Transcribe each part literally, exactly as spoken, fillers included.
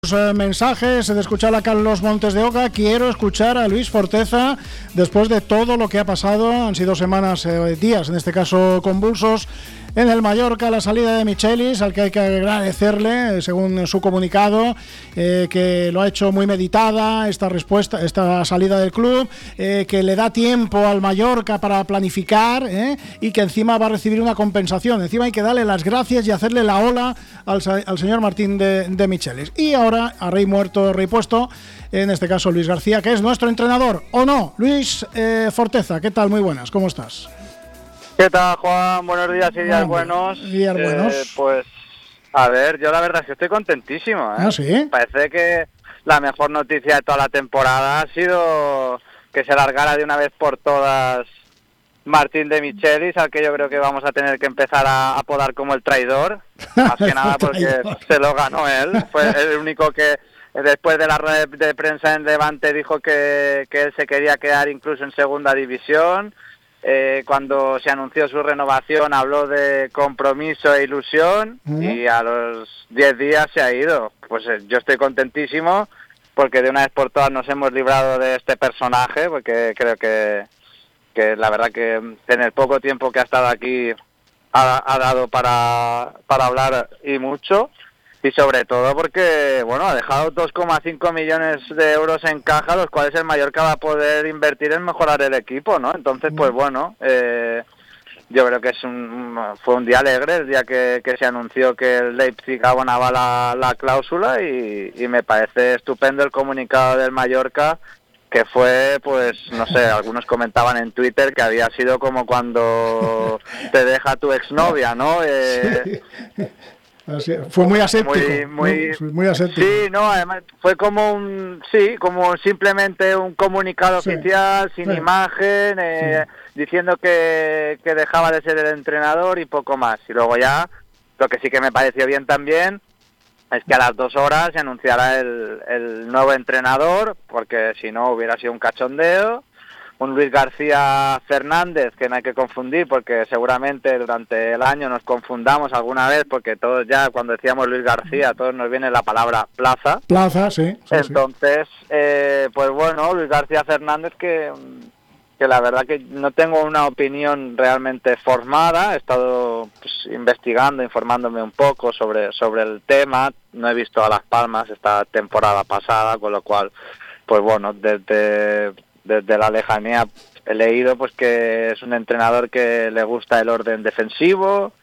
Eh, mensajes de escuchar a Carlos Montes de Oca. Quiero escuchar a Luis Forteza después de todo lo que ha pasado. Han sido semanas, eh, días en este caso convulsos en el Mallorca, la salida de Michelis, al que hay que agradecerle, según su comunicado, eh, que lo ha hecho muy meditada esta respuesta, esta salida del club, eh, que le da tiempo al Mallorca para planificar, eh, y que encima va a recibir una compensación. Encima hay que darle las gracias y hacerle la ola al, al señor Martín de, de Michelis. Y ahora, a rey muerto, rey puesto, en este caso Luis García, que es nuestro entrenador, ¿o no? Luis eh, Forteza, ¿qué tal? Muy buenas, ¿cómo estás? ¿Qué tal, Juan? Buenos días y días Bueno, buenos. Días eh, buenos. Pues, a ver, yo la verdad es que estoy contentísimo, ¿eh? ¿Ah, sí? Parece que la mejor noticia de toda la temporada ha sido que se largara de una vez por todas Martín de Michelis, al que yo creo que vamos a tener que empezar a apodar como el traidor, más que nada porque se lo ganó él. Fue el único que después de la rueda de prensa en Levante dijo que, que él se quería quedar incluso en segunda división. Eh, cuando se anunció su renovación habló de compromiso e ilusión, uh-huh. y a los diez días se ha ido. Pues eh, yo estoy contentísimo porque de una vez por todas nos hemos librado de este personaje, porque creo que, que la verdad que en el poco tiempo que ha estado aquí ha, ha dado para, para hablar y mucho. Y sobre todo porque, bueno, ha dejado dos coma cinco millones de euros en caja, los cuales el Mallorca va a poder invertir en mejorar el equipo, ¿no? Entonces, pues bueno, eh, yo creo que es un fue un día alegre el día que, que se anunció que el Leipzig abonaba la, la cláusula y, y me parece estupendo el comunicado del Mallorca, que fue, pues, no sé, algunos comentaban en Twitter que había sido como cuando te deja tu exnovia, ¿no? Eh, sí. Así, fue muy aséptico, muy, muy, ¿no? muy aséptico. Sí, no, además fue como un, sí, como simplemente un comunicado sí, oficial, sin sí. imagen, eh, sí. diciendo que, que dejaba de ser el entrenador y poco más. Y luego ya, lo que sí que me pareció bien también es que a las dos horas se anunciará el, el nuevo entrenador, porque si no hubiera sido un cachondeo. Un Luis García Fernández, que no hay que confundir, porque seguramente durante el año nos confundamos alguna vez, porque todos ya, cuando decíamos Luis García, a todos nos viene la palabra Plaza. Plaza, sí. sí Entonces, sí. Eh, pues bueno, Luis García Fernández, que, que la verdad que no tengo una opinión realmente formada, he estado pues, investigando, informándome un poco sobre, sobre el tema, no he visto a Las Palmas esta temporada pasada, con lo cual, pues bueno, desde... Desde la lejanía he leído pues que es un entrenador que le gusta el orden defensivo,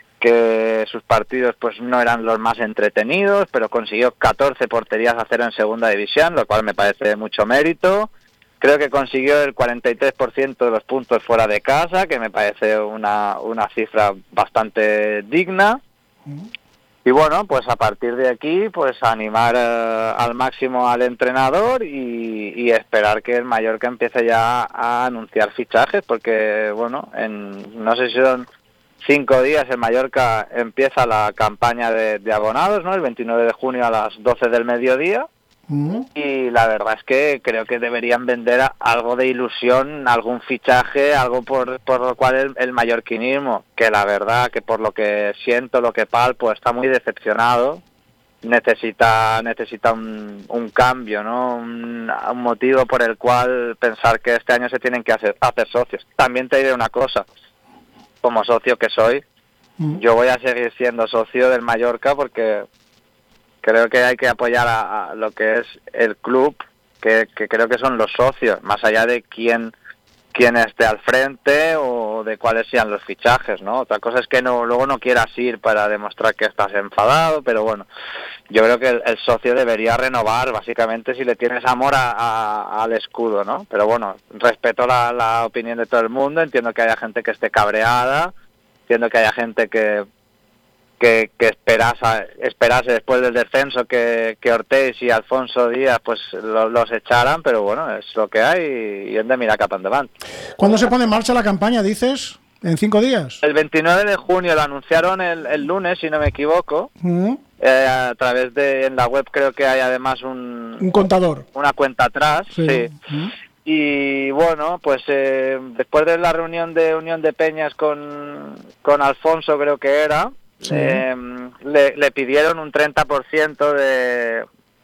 que sus partidos pues no eran los más entretenidos, pero consiguió catorce porterías a cero en segunda división, lo cual me parece mucho mérito. Creo que consiguió el cuarenta y tres por ciento de los puntos fuera de casa, que me parece una, una cifra bastante digna. Uh-huh. Y bueno, pues a partir de aquí, pues animar uh, al máximo al entrenador y, y esperar que el Mallorca empiece ya a anunciar fichajes, porque bueno, en no sé si son cinco días el Mallorca empieza la campaña de, de abonados, ¿no? El veintinueve de junio a las doce del mediodía. Uh-huh. Y la verdad es que creo que deberían vender algo de ilusión, algún fichaje, algo por, por lo cual el, el mallorquinismo, que la verdad que por lo que siento, lo que palpo, está muy decepcionado, necesita necesita un, un cambio, ¿no? Un, un motivo por el cual pensar que este año se tienen que hacer, hacer socios. También te diré una cosa, como socio que soy, uh-huh. yo voy a seguir siendo socio del Mallorca porque creo que hay que apoyar a, a lo que es el club, que, que creo que son los socios, más allá de quién, quién esté al frente o de cuáles sean los fichajes, ¿no? Otra cosa es que no luego no quieras ir para demostrar que estás enfadado, pero bueno, yo creo que el, el socio debería renovar, básicamente, si le tienes amor a, a, al escudo, ¿no? Pero bueno, respeto la, la opinión de todo el mundo, entiendo que haya gente que esté cabreada, entiendo que haya gente que... que, que esperase, esperase después del descenso que, que Ortiz y Alfonso Díaz pues lo, los echaran, pero bueno, es lo que hay y hem de mirar cap endavant. ¿Cuándo se pone en marcha la campaña, dices? ¿En cinco días? El veintinueve de junio, lo anunciaron el, el lunes, si no me equivoco. Uh-huh. eh, a través de, en la web creo que hay además un... Un contador. Una cuenta atrás, sí. sí. Uh-huh. Y bueno, pues eh, después de la reunión de Unión de Peñas con, con Alfonso, creo que era... Sí. Eh, le, le pidieron un treinta por ciento de,